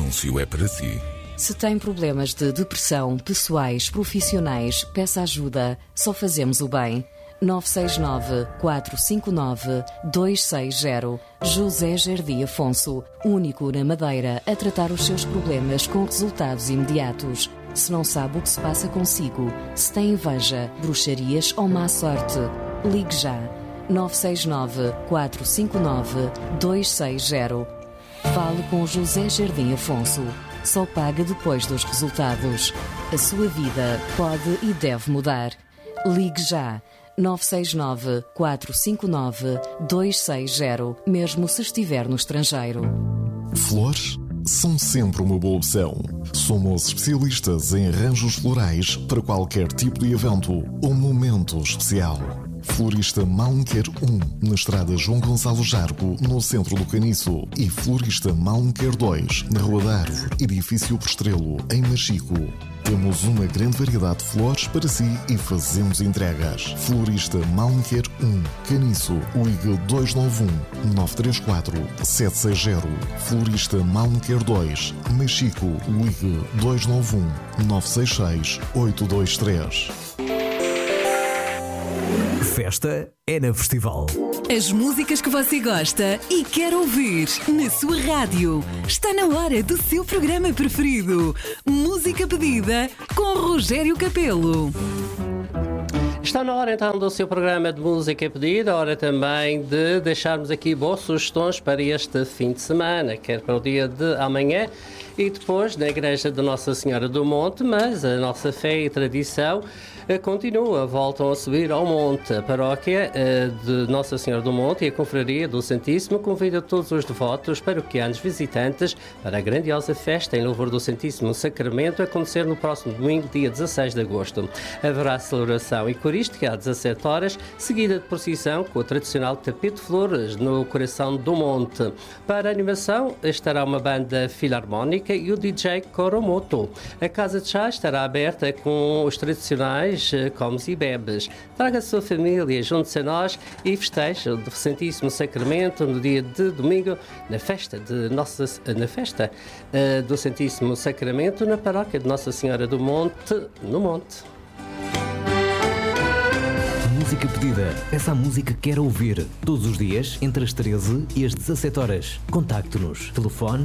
anúncio é para si. Se tem problemas de depressão, pessoais, profissionais, peça ajuda. Só fazemos o bem. 969-459-260. José Jardim Afonso, único na Madeira a tratar os seus problemas com resultados imediatos. Se não sabe o que se passa consigo, se tem inveja, bruxarias ou má sorte, ligue já. 969-459-260. Fale com José Jardim Afonso. Só paga depois dos resultados. A sua vida pode e deve mudar. Ligue já. 969-459-260, mesmo se estiver no estrangeiro. Flores são sempre uma boa opção. Somos especialistas em arranjos florais para qualquer tipo de evento ou momento especial. Florista Malmquer 1, na estrada João Gonçalo Jargo, no centro do Caniço. E Florista Malmquer 2, na Rua da Árvore, edifício Postrelo, em Machico. Temos uma grande variedade de flores para si e fazemos entregas. Florista Malmquer 1, Caniço, ligue 291-934-760. Florista Malmquer 2, Machico, ligue 291-966-823. Festa é na Festival. As músicas que você gosta e quer ouvir na sua rádio. Está na hora do seu programa preferido. Música pedida com Rogério Capelo. Está na hora então do seu programa de música pedida, hora também de deixarmos aqui boas sugestões para este fim de semana, quer para o dia de amanhã e depois na Igreja de Nossa Senhora do Monte, mas a nossa fé e tradição continua, voltam a subir ao monte. A paróquia de Nossa Senhora do Monte e a Confraria do Santíssimo convida todos os devotos, paroquianos, visitantes para a grandiosa festa em louvor do Santíssimo Sacramento a acontecer no próximo domingo, dia 16 de agosto. Haverá celebração eucarística às 17 horas, seguida de procissão com o tradicional tapete de flores no coração do monte. Para a animação estará uma banda filarmónica e o DJ Coromoto. A casa de chá estará aberta com os tradicionais comes e bebes. Traga a sua família, junte-se a nós e festeje o Santíssimo Sacramento no dia de domingo na festa do Santíssimo Sacramento na paróquia de Nossa Senhora do Monte, no Monte. Música pedida. Peça a música que quer ouvir. Todos os dias, entre as 13 e as 17 horas. Contacte-nos. Telefone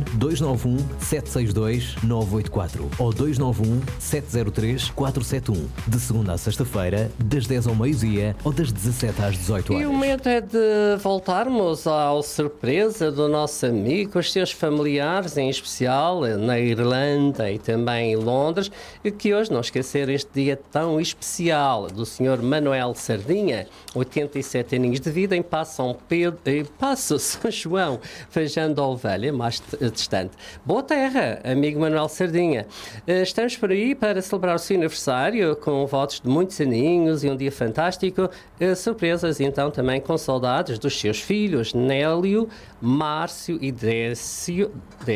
291-762-984 ou 291-703-471. De segunda a sexta-feira, das 10 ao meio-dia ou das 17 às 18 horas. E o momento é de voltarmos à surpresa do nosso amigo, os seus familiares, em especial na Irlanda e também em Londres, e que hoje não esquecer este dia tão especial do Sr. Manuel Sardinha, 87 aninhos de vida, em Passo São Pedro, em Passo São João, Feijão da Ovelha, mais distante. Boa terra, amigo Manuel Sardinha. Estamos por aí para celebrar o seu aniversário com votos de muitos aninhos e um dia fantástico. Surpresas, então, também com saudades dos seus filhos, Nélio, Márcio e Décio.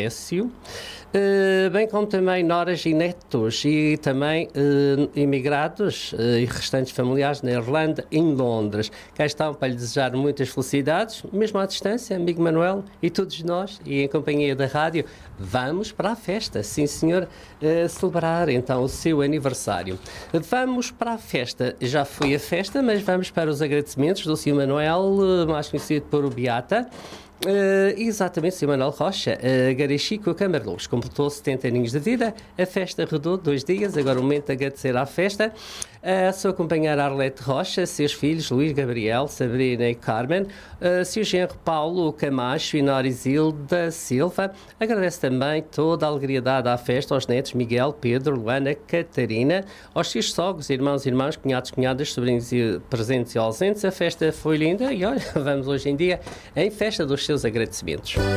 Bem como também noras e netos e também imigrados e restantes familiares na Irlanda e em Londres. Cá estão para lhe desejar muitas felicidades, mesmo à distância, amigo Manuel, e todos nós, e em companhia da rádio, vamos para a festa, sim senhor, celebrar então o seu aniversário. Vamos para a festa, já foi a festa, mas vamos para os agradecimentos do Sr. Manuel, mais conhecido por o Beata. Exatamente, Sr. Manuel Rocha, Garachico Câmara de Luz, completou 70 aninhos de vida, a festa rodou 2 dias, agora o momento de agradecer à festa, a sua companheira Arlete Rocha, seus filhos Luís Gabriel, Sabrina e Carmen, seu genro Paulo Camacho e Norizilda Silva. Agradece também toda a alegria dada à festa aos netos Miguel, Pedro, Luana, Catarina, aos seus sogros, irmãos, cunhados, cunhadas, sobrinhos presentes e ausentes. A festa foi linda e olha, vamos hoje em dia em festa dos seus agradecimentos.